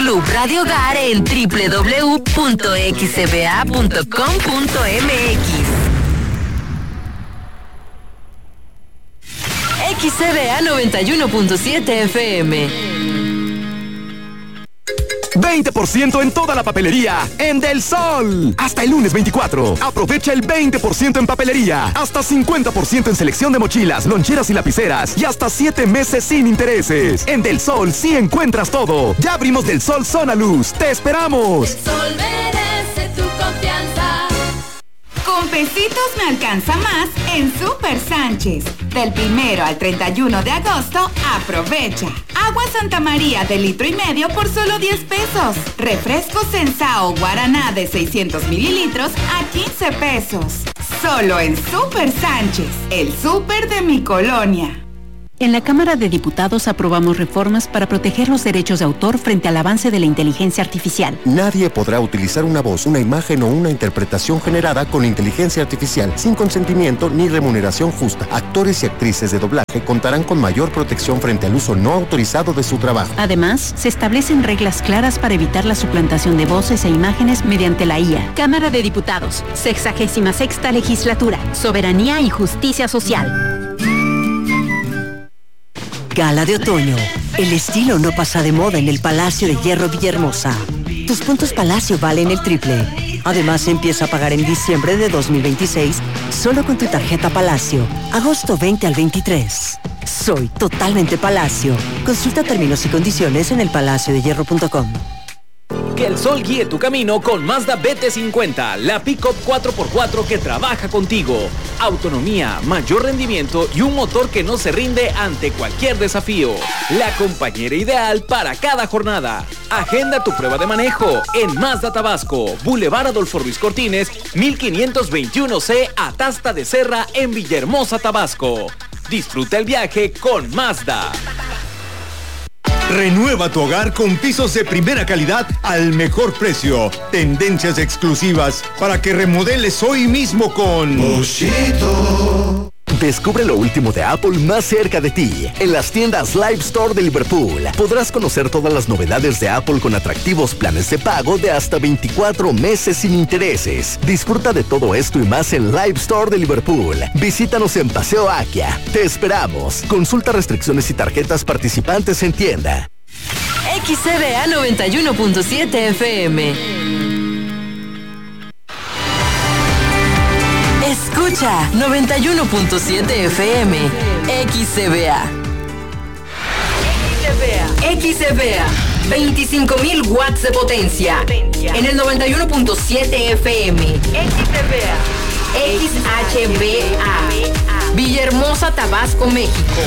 Club Radio Hogar en www.xcba.com.mx. XCBA 91.7 FM. 20% en toda la papelería en Del Sol. Hasta el lunes 24. Aprovecha el 20% en papelería. Hasta 50% en selección de mochilas, loncheras y lapiceras. Y hasta 7 meses sin intereses. En Del Sol sí encuentras todo. Ya abrimos Del Sol Zona Luz. ¡Te esperamos! El Sol merece tu confianza. Con pesitos me alcanza más en Super Sánchez. Del 1 al 31 de agosto, aprovecha. Agua Santa María de 1,5 litros por solo 10 pesos. Refresco Sensao Guaraná de 600 mililitros a 15 pesos. Solo en Super Sánchez, el súper de mi colonia. En la Cámara de Diputados aprobamos reformas para proteger los derechos de autor frente al avance de la inteligencia artificial. Nadie podrá utilizar una voz, una imagen o una interpretación generada con inteligencia artificial sin consentimiento ni remuneración justa. Actores y actrices de doblaje contarán con mayor protección frente al uso no autorizado de su trabajo. Además, se establecen reglas claras para evitar la suplantación de voces e imágenes mediante la IA. Cámara de Diputados, 66ª Legislatura, Soberanía y Justicia Social. Gala de otoño. El estilo no pasa de moda en el Palacio de Hierro Villahermosa. Tus puntos Palacio valen el triple. Además, empieza a pagar en diciembre de 2026 solo con tu tarjeta Palacio. Agosto 20 al 23. Soy totalmente Palacio. Consulta términos y condiciones en elpalaciodehierro.com. Que el sol guíe tu camino con Mazda BT50, la pick-up 4x4 que trabaja contigo. Autonomía, mayor rendimiento y un motor que no se rinde ante cualquier desafío. La compañera ideal para cada jornada. Agenda tu prueba de manejo en Mazda Tabasco, Boulevard Adolfo Ruiz Cortines, 1521C, Atasta de Serra en Villahermosa, Tabasco. Disfruta el viaje con Mazda. Renueva tu hogar con pisos de primera calidad al mejor precio. Tendencias exclusivas para que remodeles hoy mismo con Boschito. Descubre lo último de Apple más cerca de ti. En las tiendas Live Store de Liverpool podrás conocer todas las novedades de Apple con atractivos planes de pago de hasta 24 meses sin intereses. Disfruta de todo esto y más en Live Store de Liverpool. Visítanos en Paseo Akia. Te esperamos. Consulta restricciones y tarjetas participantes en tienda. XCBA 91.7 FM. Escucha 91.7 FM. XCBA. XCBA. 25.000 watts de potencia. En el 91.7 FM. XCBA. XHBA. Villahermosa, Tabasco, México.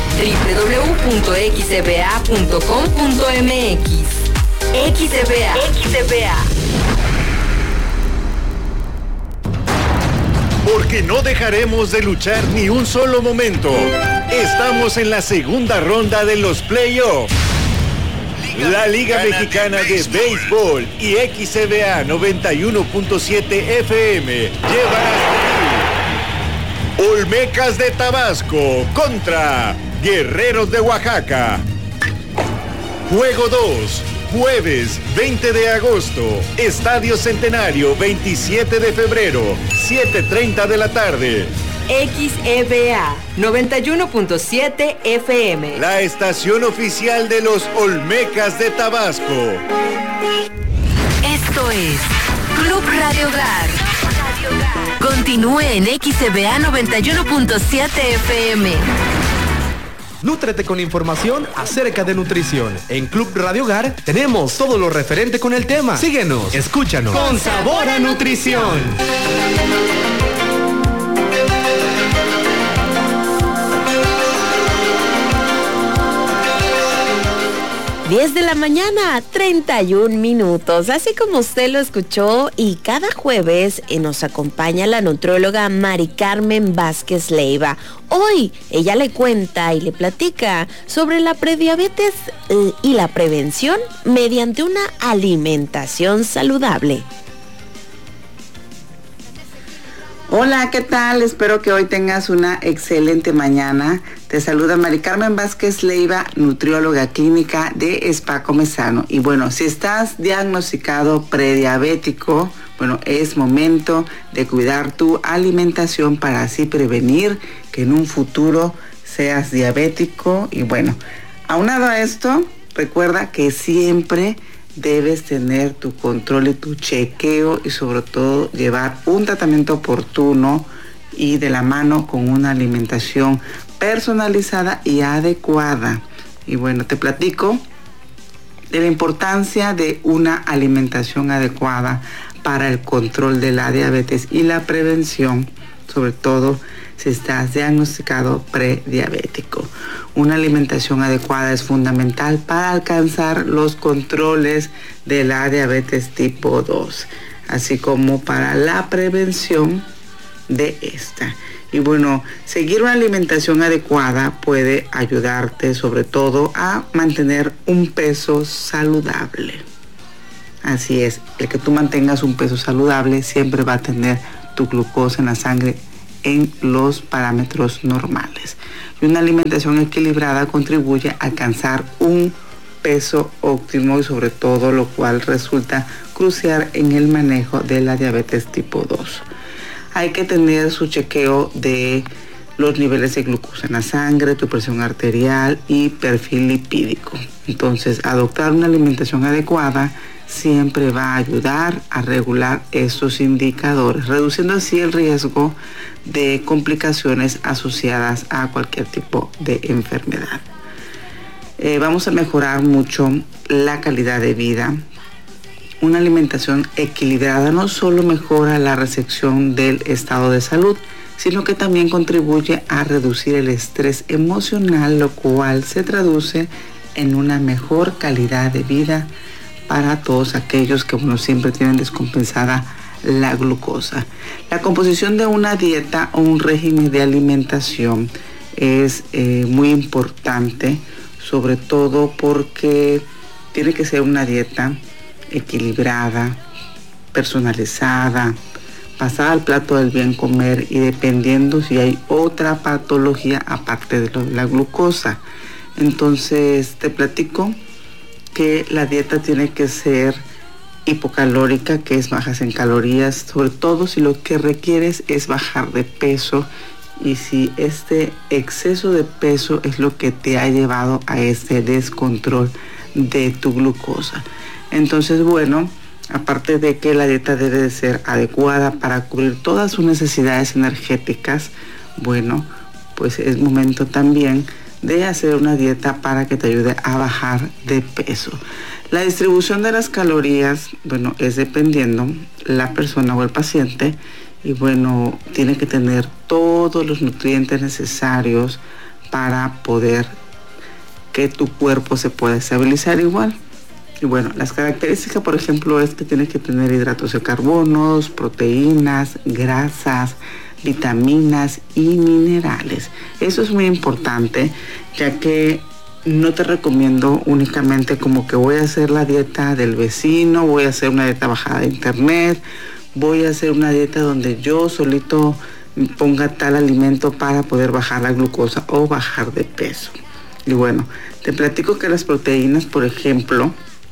www.xcba.com.mx. XCBA. XCBA. Porque no dejaremos de luchar ni un solo momento. Estamos en la segunda ronda de los playoffs. La Liga Mexicana de Béisbol y XCBA 91.7 FM llevan hasta ti Olmecas de Tabasco contra Guerreros de Oaxaca. Juego 2. Jueves 20 de agosto, Estadio Centenario, 27 de febrero, 7:30 de la tarde. XEBA 91.7 FM. La estación oficial de los Olmecas de Tabasco. Esto es Club Radio Hogar. Continúe en XEBA 91.7 FM. Nútrete con información acerca de nutrición. En Club Radio Hogar tenemos todo lo referente con el tema. Síguenos, escúchanos. Con sabor a nutrición. 10 de la mañana, 31 minutos. Así como usted lo escuchó, y cada jueves nos acompaña la nutrióloga Mari Carmen Vázquez Leiva. Hoy ella le cuenta y le platica sobre la prediabetes y la prevención mediante una alimentación saludable. Hola, ¿qué tal? Espero que hoy tengas una excelente mañana. Te saluda Mari Carmen Vázquez Leiva, nutrióloga clínica de Spa Comesano. Y bueno, si estás diagnosticado prediabético, bueno, es momento de cuidar tu alimentación para así prevenir que en un futuro seas diabético. Y bueno, aunado a esto, recuerda que siempre debes tener tu control y tu chequeo y sobre todo llevar un tratamiento oportuno y de la mano con una alimentación personalizada y adecuada. Y bueno, te platico de la importancia de una alimentación adecuada para el control de la diabetes y la prevención, sobre todo si estás diagnosticado prediabético. Una alimentación adecuada es fundamental para alcanzar los controles de la diabetes tipo 2, así como para la prevención de esta. Y bueno, seguir una alimentación adecuada puede ayudarte sobre todo a mantener un peso saludable. Así es, el que tú mantengas un peso saludable siempre va a tener tu glucosa en la sangre en los parámetros normales. Y una alimentación equilibrada contribuye a alcanzar un peso óptimo y sobre todo lo cual resulta crucial en el manejo de la diabetes tipo 2. Hay que tener su chequeo de los niveles de glucosa en la sangre, tu presión arterial y perfil lipídico. Entonces, adoptar una alimentación adecuada siempre va a ayudar a regular estos indicadores, reduciendo así el riesgo de complicaciones asociadas a cualquier tipo de enfermedad. Vamos a mejorar mucho la calidad de vida. Una alimentación equilibrada no solo mejora la recepción del estado de salud, sino que también contribuye a reducir el estrés emocional, lo cual se traduce en una mejor calidad de vida para todos aquellos que siempre tienen descompensada la glucosa. La composición de una dieta o un régimen de alimentación es muy importante, sobre todo porque tiene que ser una dieta equilibrada, personalizada, basada al plato del bien comer y dependiendo si hay otra patología aparte de la glucosa. Entonces te platico que la dieta tiene que ser hipocalórica, que es bajas en calorías, sobre todo si lo que requieres es bajar de peso y si este exceso de peso es lo que te ha llevado a este descontrol de tu glucosa. Entonces, bueno, aparte de que la dieta debe de ser adecuada para cubrir todas sus necesidades energéticas, bueno, pues es momento también de hacer una dieta para que te ayude a bajar de peso. La distribución de las calorías, bueno, es dependiendo la persona o el paciente y bueno, tiene que tener todos los nutrientes necesarios para poder que tu cuerpo se pueda estabilizar igual. Y bueno, las características, por ejemplo, es que tiene que tener hidratos de carbonos, proteínas, grasas, vitaminas y minerales. Eso es muy importante, ya que no te recomiendo únicamente como que voy a hacer la dieta del vecino, voy a hacer una dieta bajada de internet, voy a hacer una dieta donde yo solito ponga tal alimento para poder bajar la glucosa o bajar de peso. Y bueno, te platico que las proteínas, por ejemplo,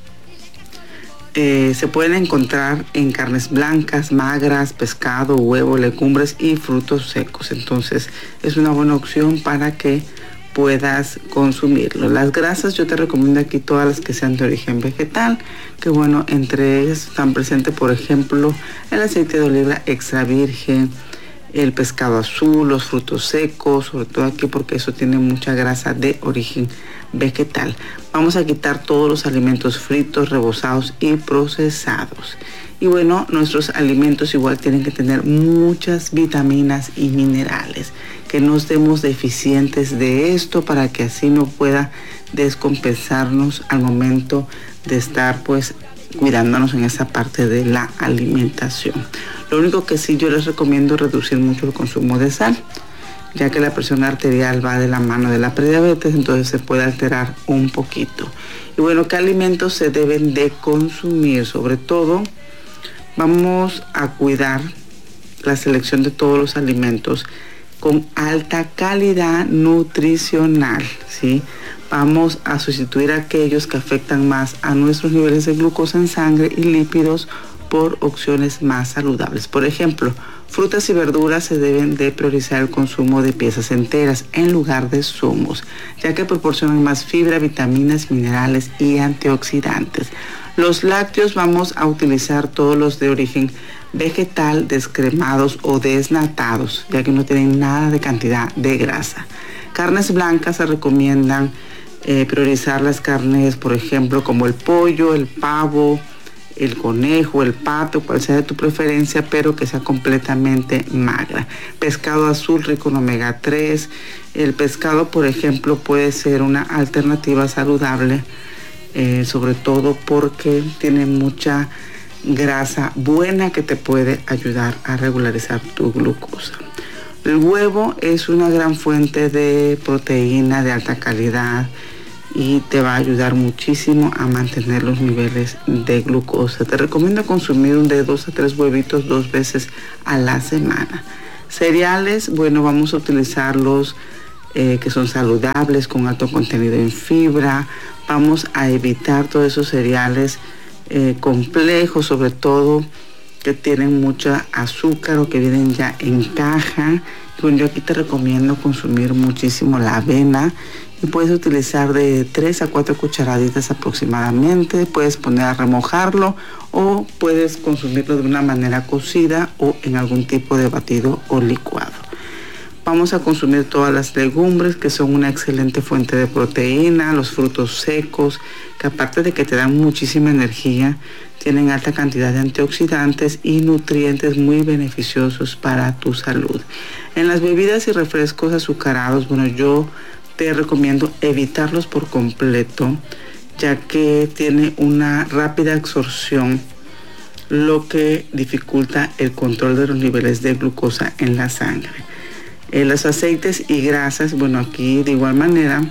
se pueden encontrar en carnes blancas, magras, pescado, huevo, legumbres y frutos secos. Entonces es una buena opción para que puedas consumirlo. Las grasas yo te recomiendo aquí todas las que sean de origen vegetal, que bueno, entre ellas están presentes, por ejemplo, el aceite de oliva extra virgen, el pescado azul, los frutos secos, sobre todo aquí porque eso tiene mucha grasa de origen vegetal. Vamos a quitar todos los alimentos fritos, rebozados y procesados. Y bueno, nuestros alimentos igual tienen que tener muchas vitaminas y minerales, que no estemos deficientes de esto para que así no pueda descompensarnos al momento de estar pues cuidándonos en esa parte de la alimentación. Lo único que sí yo les recomiendo es reducir mucho el consumo de sal, ya que la presión arterial va de la mano de la prediabetes, entonces se puede alterar un poquito. Y bueno, ¿qué alimentos se deben de consumir? Sobre todo, vamos a cuidar la selección de todos los alimentos con alta calidad nutricional, ¿sí? Vamos a sustituir aquellos que afectan más a nuestros niveles de glucosa en sangre y lípidos por opciones más saludables. Por ejemplo, frutas y verduras se deben de priorizar el consumo de piezas enteras en lugar de zumos, ya que proporcionan más fibra, vitaminas, minerales y antioxidantes. Los lácteos vamos a utilizar todos los de origen vegetal, descremados o desnatados, ya que no tienen nada de cantidad de grasa. Carnes blancas se recomiendan priorizar las carnes, por ejemplo, como el pollo, el pavo, el conejo, el pato, cual sea de tu preferencia, pero que sea completamente magra. Pescado azul rico en omega 3. El pescado, por ejemplo, puede ser una alternativa saludable, sobre todo porque tiene mucha grasa buena que te puede ayudar a regularizar tu glucosa. El huevo es una gran fuente de proteína de alta calidad y te va a ayudar muchísimo a mantener los niveles de glucosa. Te recomiendo consumir de 2 a 3 huevitos 2 veces a la semana. Cereales, bueno, vamos a utilizar los que son saludables, con alto contenido en fibra. Vamos a evitar todos esos cereales complejos, sobre todo que tienen mucha azúcar o que vienen ya en caja. Bueno, yo aquí te recomiendo consumir muchísimo la avena y puedes utilizar de 3 a 4 cucharaditas aproximadamente. Puedes poner a remojarlo o puedes consumirlo de una manera cocida o en algún tipo de batido o licuado. Vamos a consumir todas las legumbres, que son una excelente fuente de proteína, los frutos secos, que aparte de que te dan muchísima energía, tienen alta cantidad de antioxidantes y nutrientes muy beneficiosos para tu salud. En las bebidas y refrescos azucarados, bueno, yo te recomiendo evitarlos por completo, ya que tiene una rápida absorción, lo que dificulta el control de los niveles de glucosa en la sangre. Los aceites y grasas, bueno, aquí de igual manera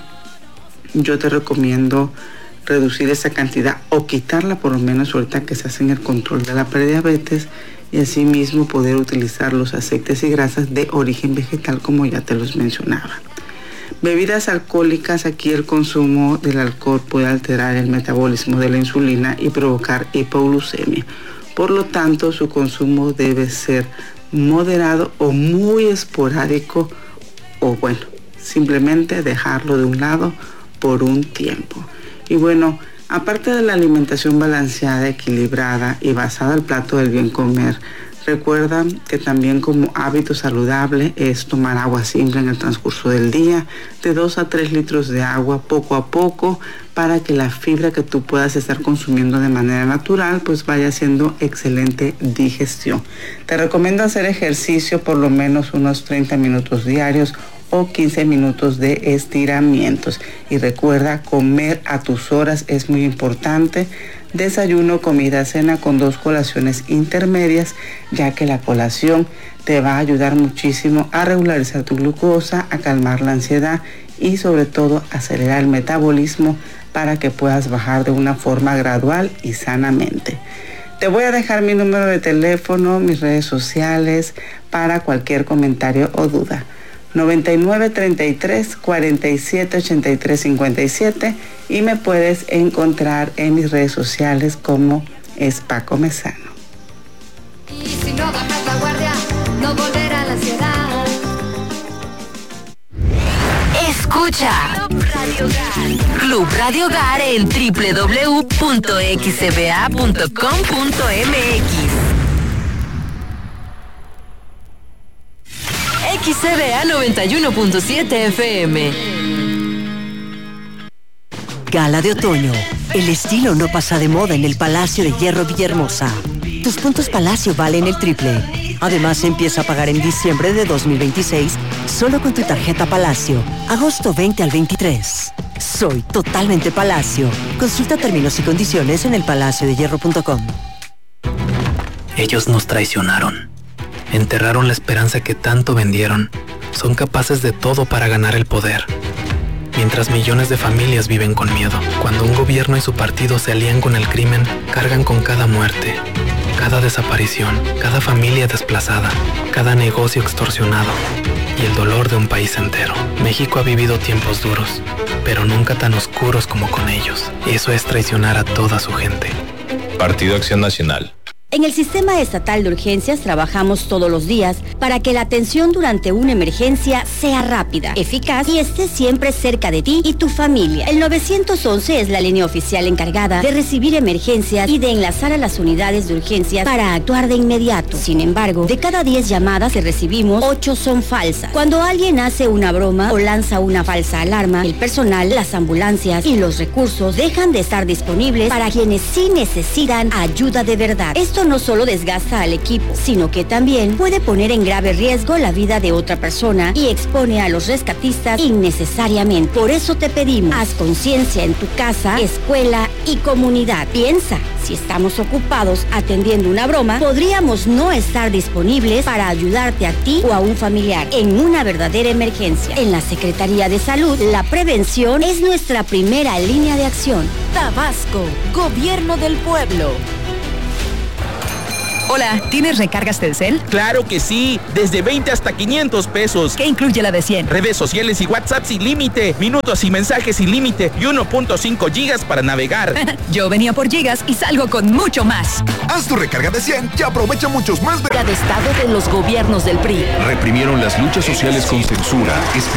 yo te recomiendo reducir esa cantidad o quitarla por lo menos ahorita que se hace en el control de la prediabetes, y asimismo poder utilizar los aceites y grasas de origen vegetal, como ya te los mencionaba. Bebidas alcohólicas, aquí el consumo del alcohol puede alterar el metabolismo de la insulina y provocar hipoglucemia. Por lo tanto, su consumo debe ser moderado o muy esporádico, o bueno, simplemente dejarlo de un lado por un tiempo. Y bueno, aparte de la alimentación balanceada, equilibrada y basada al plato del bien comer, recuerda que también como hábito saludable es tomar agua simple en el transcurso del día, de 2 a 3 litros de agua poco a poco, para que la fibra que tú puedas estar consumiendo de manera natural pues vaya haciendo excelente digestión. Te recomiendo hacer ejercicio por lo menos unos 30 minutos diarios o 15 minutos de estiramientos. Y recuerda, comer a tus horas es muy importante. Desayuno, comida, cena con 2 colaciones intermedias, ya que la colación te va a ayudar muchísimo a regularizar tu glucosa, a calmar la ansiedad y sobre todo acelerar el metabolismo para que puedas bajar de una forma gradual y sanamente. Te voy a dejar mi número de teléfono, mis redes sociales para cualquier comentario o duda. 9933-4783-57 y me puedes encontrar en mis redes sociales como Spa Comezano. Y si no bajas la guardia, no volverá la ansiedad. Escucha Club Radio Hogar en www.xcba.com.mx. XCBA 91.7 FM. Gala de otoño. El estilo no pasa de moda en el Palacio de Hierro Villahermosa. Tus puntos Palacio valen el triple. Además, empieza a pagar en diciembre de 2026 solo con tu tarjeta Palacio. Agosto 20 al 23. Soy totalmente Palacio. Consulta términos y condiciones en elpalaciodehierro.com. Ellos nos traicionaron. Enterraron la esperanza que tanto vendieron. Son capaces de todo para ganar el poder. Mientras millones de familias viven con miedo. Cuando un gobierno y su partido se alían con el crimen, cargan con cada muerte. Cada desaparición, cada familia desplazada, cada negocio extorsionado y el dolor de un país entero. México ha vivido tiempos duros, pero nunca tan oscuros como con ellos. Eso es traicionar a toda su gente. Partido Acción Nacional. En el Sistema Estatal de Urgencias trabajamos todos los días para que la atención durante una emergencia sea rápida, eficaz y esté siempre cerca de ti y tu familia. El 911 es la línea oficial encargada de recibir emergencias y de enlazar a las unidades de urgencias para actuar de inmediato. Sin embargo, de cada 10 llamadas que recibimos, 8 son falsas. Cuando alguien hace una broma o lanza una falsa alarma, el personal, las ambulancias y los recursos dejan de estar disponibles para quienes sí necesitan ayuda de verdad. Esto no solo desgasta al equipo, sino que también puede poner en grave riesgo la vida de otra persona y expone a los rescatistas innecesariamente. Por eso te pedimos, haz conciencia en tu casa, escuela y comunidad. Piensa, si estamos ocupados atendiendo una broma, podríamos no estar disponibles para ayudarte a ti o a un familiar en una verdadera emergencia. En la Secretaría de Salud, la prevención es nuestra primera línea de acción. Tabasco, Gobierno del Pueblo. Hola, ¿tienes recargas Telcel? ¡Claro que sí! Desde 20 hasta 500 pesos. ¿Qué incluye la de 100? Redes sociales y WhatsApp sin límite, minutos y mensajes sin límite y 1.5 gigas para navegar. Yo venía por gigas y salgo con mucho más. Haz tu recarga de 100 y aprovecha muchos más. De Estado de los gobiernos del PRI. Reprimieron las luchas sociales con censura,